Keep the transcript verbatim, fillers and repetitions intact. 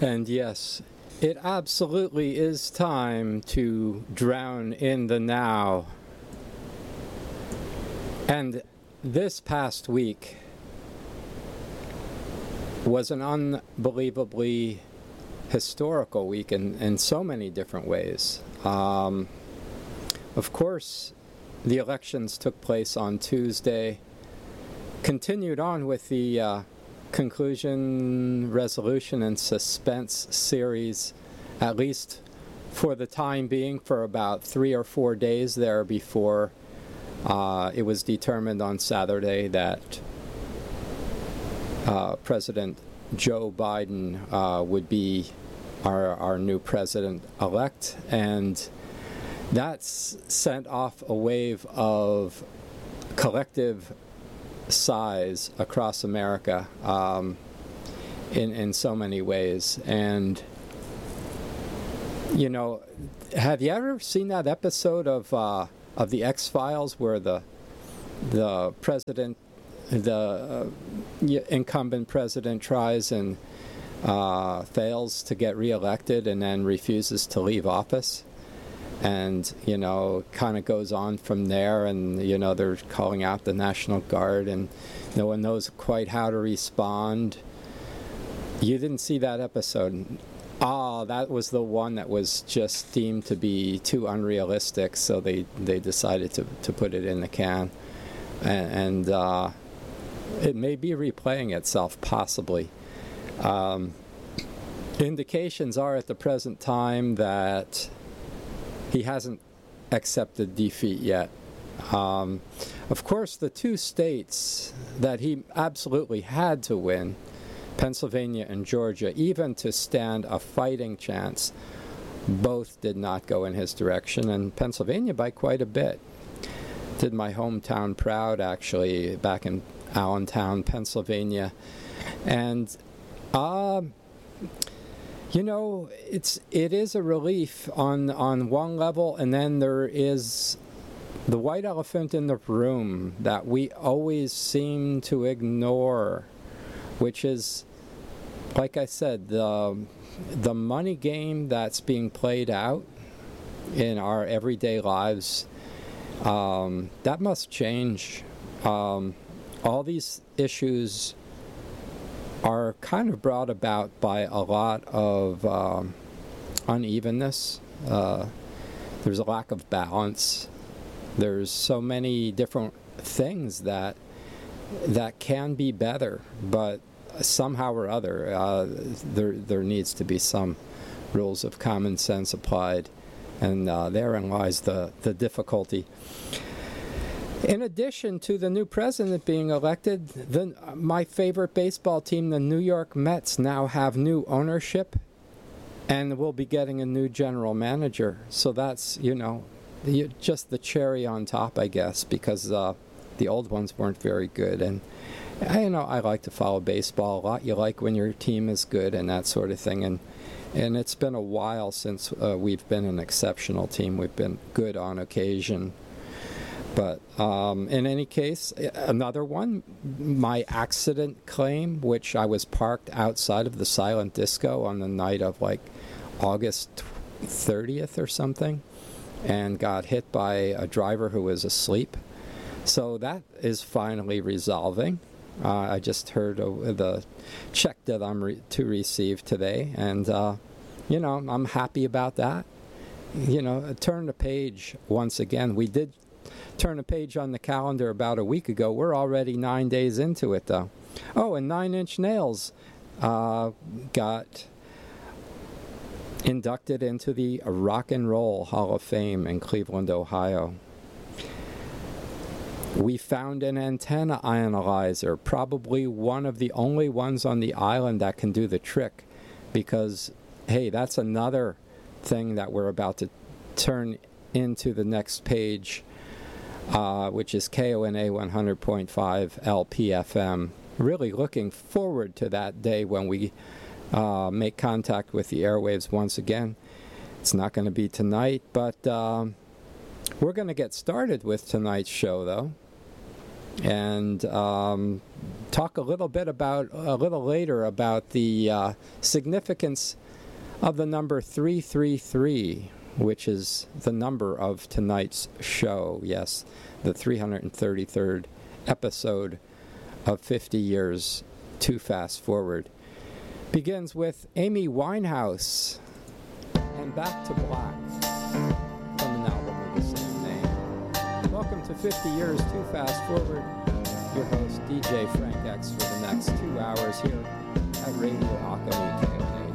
And yes, it absolutely is time to drown in the now. And this past week was an unbelievably historical week in, in so many different ways. Um, of course, the elections took place on Tuesday, continued on with the uh, conclusion, resolution, and suspense series, at least for the time being, for about three or four days there before uh, it was determined on Saturday that uh, President Joe Biden uh, would be our, our new president-elect, and that's sent off a wave of collective sighs across America um, in in so many ways. And you know, have you ever seen that episode of uh, of the X-Files where the the president, the uh, incumbent president, tries and uh, fails to get reelected and then refuses to leave office? And, you know, kind of goes on from there, and, you know, they're calling out the National Guard, and no one knows quite how to respond. You didn't see that episode. Ah, that was the one that was just deemed to be too unrealistic, so they, they decided to, to put it in the can. And, and uh, it may be replaying itself, possibly. Um, indications are at the present time that he hasn't accepted defeat yet. Um, of course, the two states that he absolutely had to win, Pennsylvania and Georgia, even to stand a fighting chance, both did not go in his direction, and Pennsylvania by quite a bit. Did my hometown proud, actually, back in Allentown, Pennsylvania. And uh, You know, it's it is a relief on on one level, and then there is the white elephant in the room that we always seem to ignore, which is, like I said, the the money game that's being played out in our everyday lives. Um, that must change. Um, all these issues are kind of brought about by a lot of um, unevenness. Uh, there's a lack of balance. There's so many different things that that can be better, but somehow or other, uh, there there needs to be some rules of common sense applied, and uh, therein lies the the difficulty. In addition to the new president being elected, the, my favorite baseball team, the New York Mets, now have new ownership and will be getting a new general manager. So that's, you know, just the cherry on top, I guess, because uh, the old ones weren't very good. And, you know, I like to follow baseball a lot. You like when your team is good and that sort of thing. And and it's been a while since uh, we've been an exceptional team. We've been good on occasion. But um, in any case, another one, my accident claim, which I was parked outside of the Silent Disco on the night of like August thirtieth or something, and got hit by a driver who was asleep. So that is finally resolving. Uh, I just heard uh, the check that I'm re- to receive today, and, uh, you know, I'm happy about that. You know, turn the page once again. We did turn a page on the calendar about a week ago. We're already nine days into it, though. Oh, and Nine Inch Nails uh, got inducted into the Rock and Roll Hall of Fame in Cleveland, Ohio. We found an antenna analyzer, probably one of the only ones on the island that can do the trick, because, hey, that's another thing that we're about to turn into the next page. Uh, which is K O N A one hundred point five L P F M. Really looking forward to that day when we uh, make contact with the airwaves once again. It's not going to be tonight, but um, we're going to get started with tonight's show, though. and um, talk a little bit about, a little later, about the uh, significance of the number three three three, which is the number of tonight's show. Yes, the three hundred thirty-third episode of fifty years to Fast Forward. Begins with Amy Winehouse and Back to Black from an album of the same name. Welcome to fifty years to Fast Forward. Your host, D J Frank X, for the next two hours here at Radio Alchemy K O N A.